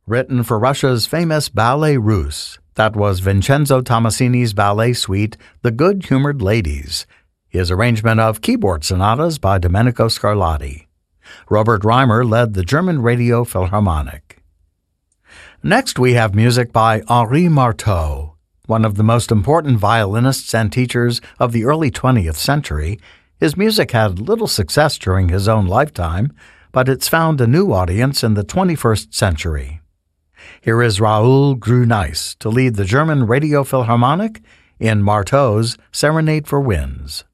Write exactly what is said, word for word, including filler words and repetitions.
written for Russia's famous Ballet Russe. That was Vincenzo Tommasini's ballet suite, The Good-Humored Ladies, his arrangement of keyboard sonatas by Domenico Scarlatti. Robert Reimer led the German Radio Philharmonic. Next, we have music by Henri Marteau, one of the most important violinists and teachers of the early twentieth century. His music had little success during his own lifetime, but it's found a new audience in the twenty-first century. Here is Raoul Grünice to lead the German Radio Philharmonic in Marteau's Serenade for Winds.